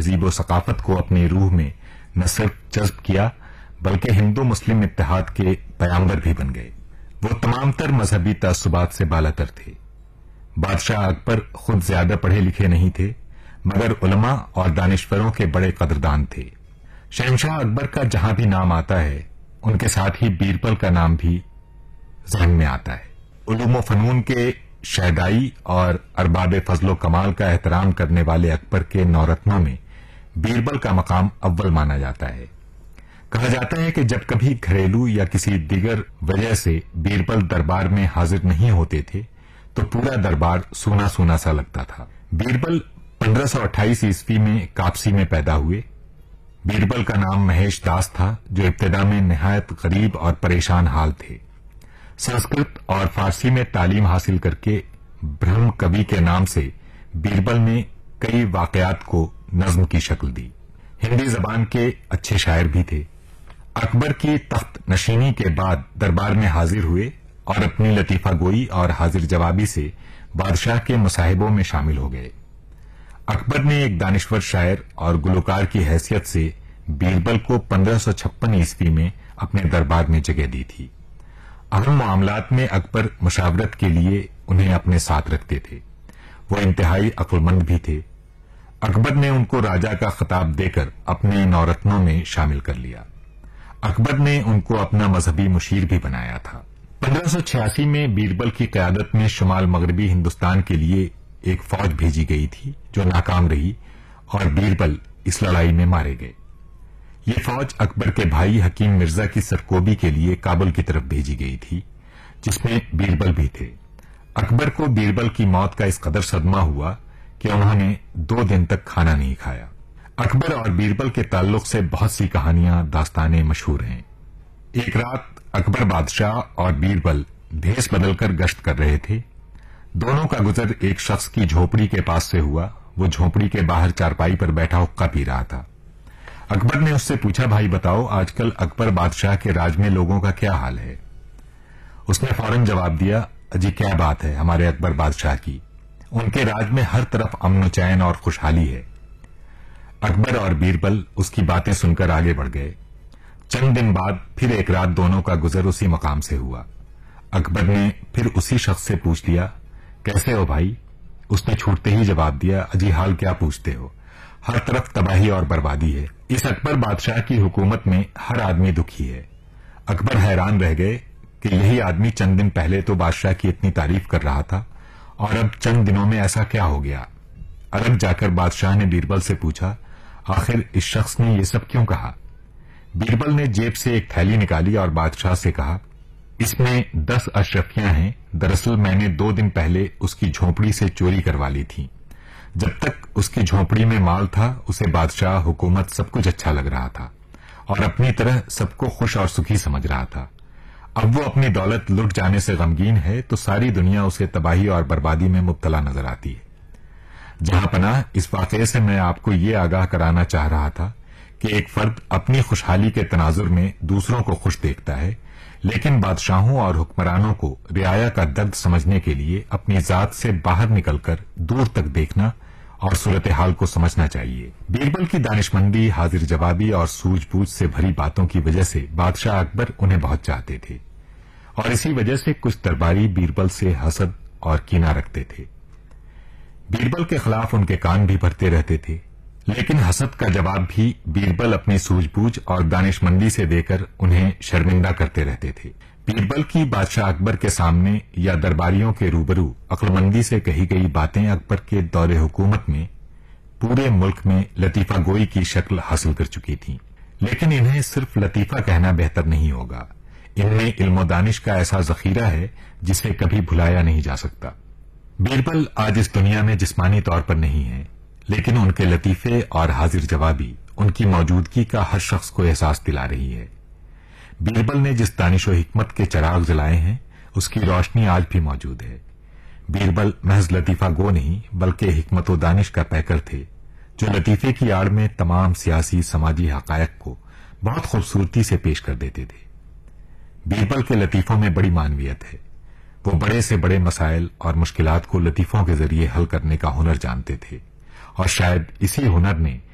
تہذیب و ثقافت کو اپنی روح میں نہ صرف جذب کیا بلکہ ہندو مسلم اتحاد کے پیامبر بھی بن گئے۔ وہ تمام تر مذہبی تعصبات سے بالا تر تھے۔ بادشاہ اکبر خود زیادہ پڑھے لکھے نہیں تھے مگر علماء اور دانشوروں کے بڑے قدردان تھے۔ شہنشاہ اکبر کا جہاں بھی نام آتا ہے ان کے ساتھ ہی بیربل کا نام بھی ذہن میں آتا ہے۔ علوم و فنون کے شیدائی اور ارباب فضل و کمال کا احترام کرنے والے اکبر کے نورتنوں میں بیربل کا مقام اول مانا جاتا ہے۔ کہا جاتا ہے کہ جب کبھی گھریلو یا کسی دیگر وجہ سے بیربل دربار میں حاضر نہیں ہوتے تھے تو پورا دربار سونا سونا سا لگتا تھا۔ بیربل 1528 عیسوی میں کاپسی میں پیدا ہوئے۔ بیربل کا نام مہیش داس تھا جو ابتدا میں نہایت غریب اور پریشان حال تھے۔ سنسکرت اور فارسی میں تعلیم حاصل کر کے برہم کبی کے نام سے بیربل نے کئی واقعات کو نظم کی شکل دی۔ ہندی زبان کے اچھے شاعر بھی تھے۔ اکبر کی تخت نشینی کے بعد دربار میں حاضر ہوئے اور اپنی لطیفہ گوئی اور حاضر جوابی سے بادشاہ کے مصاحبوں میں شامل ہو گئے۔ اکبر نے ایک دانشور شاعر اور گلوکار کی حیثیت سے بیربل کو 1556 عیسوی میں اپنے دربار میں جگہ دی تھی۔ اہم معاملات میں اکبر مشاورت کے لیے انہیں اپنے ساتھ رکھتے تھے۔ وہ انتہائی عقلمند بھی تھے۔ اکبر نے ان کو راجا کا خطاب دے کر اپنے نورتنوں میں شامل کر لیا۔ اکبر نے ان کو اپنا مذہبی مشیر بھی بنایا تھا۔ 1586 میں بیربل کی قیادت میں شمال مغربی ہندوستان کے لیے ایک فوج بھیجی گئی تھی جو ناکام رہی اور بیربل اس لڑائی میں مارے گئے۔ یہ فوج اکبر کے بھائی حکیم مرزا کی سرکوبی کے لیے کابل کی طرف بھیجی گئی تھی جس میں بیربل بھی تھے۔ اکبر کو بیربل کی موت کا اس قدر صدمہ ہوا کہ انہوں نے 2 دن تک کھانا نہیں کھایا۔ اکبر اور بیربل کے تعلق سے بہت سی کہانیاں داستانیں مشہور ہیں۔ ایک رات اکبر بادشاہ اور بیربل بھیس بدل کر گشت کر رہے تھے۔ دونوں کا گزر ایک شخص کی جھونپڑی کے پاس سے ہوا۔ وہ جھونپڑی کے باہر چارپائی پر بیٹھا حقہ پی رہا تھا۔ اکبر نے اس سے پوچھا، بھائی بتاؤ آج کل اکبر بادشاہ کے راج میں لوگوں کا کیا حال ہے؟ اس نے فوراً جواب دیا، اجی کیا بات ہے ہمارے اکبر بادشاہ کی، ان کے راج میں ہر طرف امن و چین اور خوشحالی ہے۔ اکبر اور بیربل اس کی باتیں سن کر آگے بڑھ گئے۔ چند دن بعد پھر ایک رات دونوں کا گزر اسی مقام سے ہوا۔ اکبر نے پھر اسی شخص سے پوچھ لیا، کیسے ہو بھائی؟ اس نے چھوٹتے ہی جواب دیا، اجی حال کیا پوچھتے ہو، ہر طرف تباہی اور بربادی ہے۔ اس اکبر بادشاہ کی حکومت میں ہر آدمی دکھی ہے۔ اکبر حیران رہ گئے کہ یہی آدمی چند دن پہلے تو بادشاہ کی اتنی تعریف کر رہا تھا اور اب چند دنوں میں ایسا کیا ہو گیا؟ الگ جا کر بادشاہ نے بیربل سے پوچھا، آخر اس شخص نے یہ سب کیوں کہا؟ بیربل نے جیب سے ایک تھیلی نکالی اور بادشاہ سے کہا، اس میں 10 اشرفیاں ہیں، دراصل میں نے 2 دن پہلے اس کی جھونپڑی سے چوری کروا لی تھی۔ جب تک اس کی جھونپڑی میں مال تھا اسے بادشاہ، حکومت سب کچھ اچھا لگ رہا تھا اور اپنی طرح سب کو خوش اور سکھی سمجھ رہا تھا۔ اب وہ اپنی دولت لٹ جانے سے غمگین ہے تو ساری دنیا اسے تباہی اور بربادی میں مبتلا نظر آتی ہے۔ جہاں پناہ، اس واقعے سے میں آپ کو یہ آگاہ کرانا چاہ رہا تھا کہ ایک فرد اپنی خوشحالی کے تناظر میں دوسروں کو خوش دیکھتا ہے، لیکن بادشاہوں اور حکمرانوں کو رعایا کا درد سمجھنے کے لیے اپنی ذات سے باہر نکل کر دور تک دیکھنا اور صورتحال کو سمجھنا چاہیے۔ بیربل کی دانشمندی، حاضر جوابی اور سوجھ بوجھ سے بھری باتوں کی وجہ سے بادشاہ اکبر انہیں بہت چاہتے تھے اور اسی وجہ سے کچھ درباری بیربل سے حسد اور کینہ رکھتے تھے۔ بیربل کے خلاف ان کے کان بھی بھرتے رہتے تھے، لیکن حسد کا جواب بھی بیربل اپنی سوجھ بوجھ اور دانشمندی سے دے کر انہیں شرمندہ کرتے رہتے تھے۔ بیربل کی بادشاہ اکبر کے سامنے یا درباریوں کے روبرو عقلمندی سے کہی گئی باتیں اکبر کے دور حکومت میں پورے ملک میں لطیفہ گوئی کی شکل حاصل کر چکی تھیں، لیکن انہیں صرف لطیفہ کہنا بہتر نہیں ہوگا۔ ان میں علم و دانش کا ایسا ذخیرہ ہے جسے کبھی بھلایا نہیں جا سکتا۔ بیربل آج اس دنیا میں جسمانی طور پر نہیں ہے، لیکن ان کے لطیفے اور حاضر جوابی ان کی موجودگی کا ہر شخص کو احساس دلا رہی ہے۔ بیربل نے جس دانش و حکمت کے چراغ جلائے ہیں اس کی روشنی آج بھی موجود ہے۔ بیربل محض لطیفہ گو نہیں بلکہ حکمت و دانش کا پیکر تھے جو لطیفے کی آڑ میں تمام سیاسی سماجی حقائق کو بہت خوبصورتی سے پیش کر دیتے تھے۔ بیربل کے لطیفوں میں بڑی معنویت ہے۔ وہ بڑے سے بڑے مسائل اور مشکلات کو لطیفوں کے ذریعے حل کرنے کا ہنر جانتے تھے اور شاید اسی ہنر نے